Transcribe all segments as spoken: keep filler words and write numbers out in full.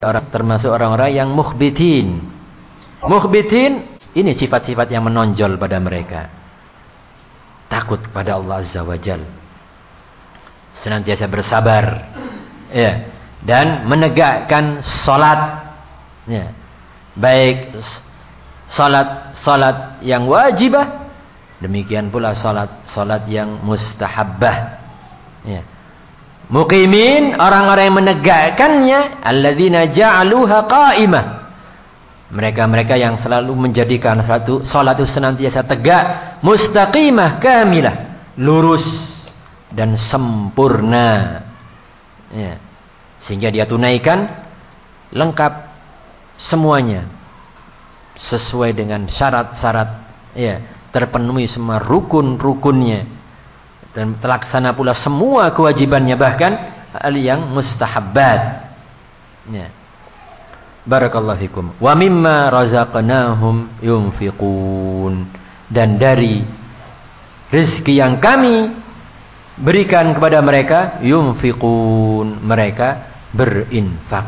orang termasuk orang-orang yang mukhbitin. Mukhbitin ini sifat-sifat yang menonjol pada mereka. Takut kepada Allah Azza wa Jalla. Senantiasa bersabar. Ya, dan menegakkan salat. Ya. Baik salat salat yang wajibah, demikian pula salat salat yang mustahabbah. Ya. Muqimin, orang-orang yang menegakkannya, alladzina ja'aluha qa'imah. Mereka-mereka yang selalu menjadikan satu salat itu senantiasa tegak, mustaqimah, kamilah, lurus dan sempurna. Ya. Sehingga dia tunaikan lengkap semuanya sesuai dengan syarat-syarat, ya, terpenuhi semua rukun-rukunnya. Dan terlaksana pula semua kewajibannya, bahkan hal yang mustahabbat. Ya. Barakallahu fikum. Wa mimma razaqnahum yunfiqun. Dan dari rezeki yang kami berikan kepada mereka, yunfiqun, mereka berinfak.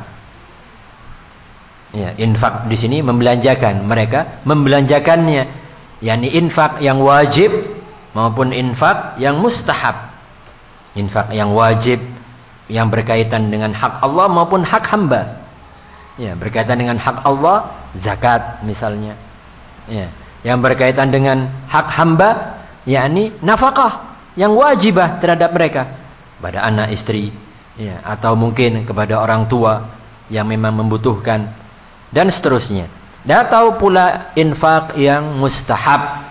Ya, infak di sini membelanjakan, mereka membelanjakannya, yakni infak yang wajib maupun infak yang mustahab. Infak yang wajib yang berkaitan dengan hak Allah maupun hak hamba. Ya, berkaitan dengan hak Allah, zakat misalnya. Ya, yang berkaitan dengan hak hamba, yakni nafkah yang wajibah terhadap mereka, pada anak istri, ya, atau mungkin kepada orang tua yang memang membutuhkan, dan seterusnya. Dan atau pula infak yang mustahab.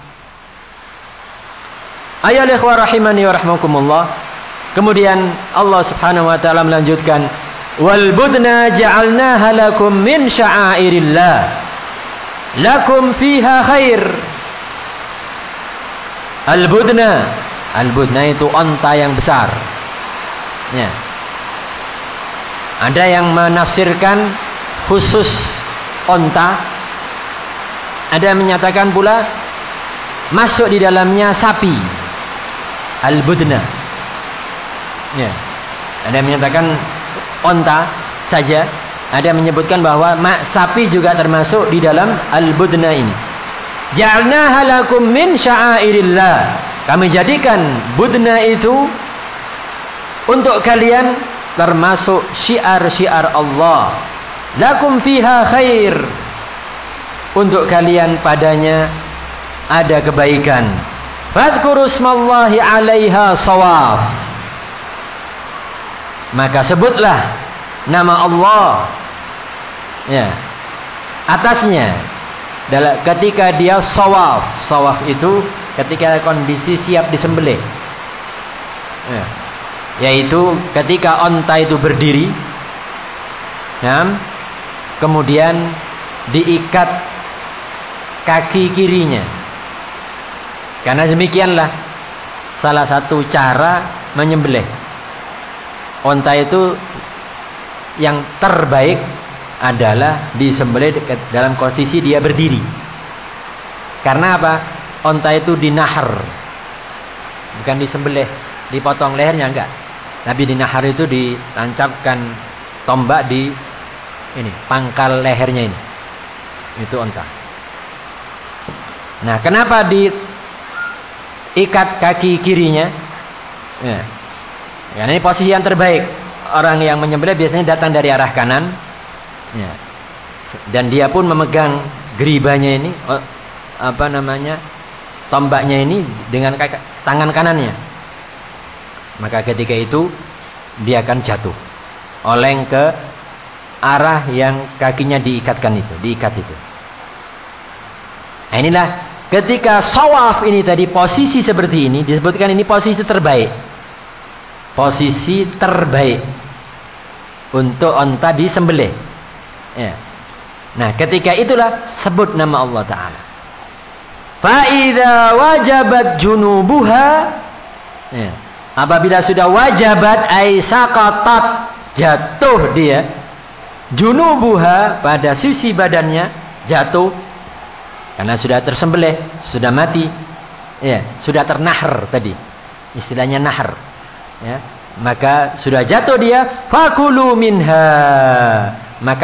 Ayol ikhwah rahimani wa rahmakumullah. Kemudian Allah Subhanahu wa taala melanjutkan, wal budna ja'alnaha lakum min sya'airillah lakum fiha khair. Al budna, al budna itu onta yang besar. Ya. Ada yang menafsirkan khusus onta, ada yang menyatakan pula masuk di dalamnya sapi. Al-budna. Ya. Ada yang menyatakan onta saja, ada yang menyebutkan bahwa sapi juga termasuk di dalam al-budna ini. Ja'alnaha lakum min sya'airillah. Kami jadikan budna itu untuk kalian termasuk syiar-syiar Allah. Lakum fiha khair. Untuk kalian padanya ada kebaikan. Fadhkuru ismallahi 'alaiha shawaf. Maka sebutlah nama Allah, ya, atasnya ketika dia shawaf. Shawaf itu ketika kondisi siap disembelih, ya, yaitu ketika onta itu berdiri, ya, kemudian diikat kaki kirinya. Karena demikianlah salah satu cara menyembelih onta itu, yang terbaik adalah disembelih dalam posisi dia berdiri. Karena apa? Onta itu dinahar, bukan disembelih, dipotong lehernya, enggak. Tapi dinahar itu ditancapkan tombak di ini pangkal lehernya ini. Itu onta. Nah, kenapa di ikat kaki kirinya? Ya. Karena ini posisi yang terbaik. Orang yang menyembelih biasanya datang dari arah kanan, ya, dan dia pun memegang geribanya ini, apa namanya, tombaknya ini dengan tangan kanannya. Maka ketika itu dia akan jatuh, oleng ke arah yang kakinya diikatkan itu, diikat itu. Nah, inilah ketika shawaf ini tadi, posisi seperti ini disebutkan ini posisi terbaik. Posisi terbaik untuk onta disembelih. Ya. Nah, ketika itulah sebut nama Allah Ta'ala. Fa idza wajabat junubuha. Ya. Apabila sudah wajabat ay saqatat, jatuh dia. Junubuha, pada sisi badannya jatuh. Karena sudah tersembelih, sudah mati, ya, sudah ternahar tadi, istilahnya nahar, ya, maka sudah jatuh dia. Fakulu minha,